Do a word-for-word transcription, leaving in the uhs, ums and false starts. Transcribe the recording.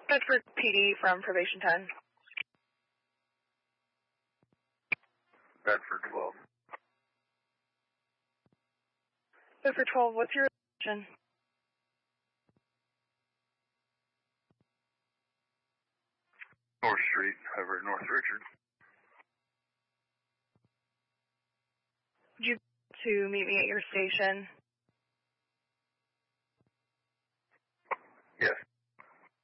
Bedford P D from Probation ten. Bedford twelve. Bedford twelve, what's your location? North Street, over at North Richard. Would you to meet me at your station?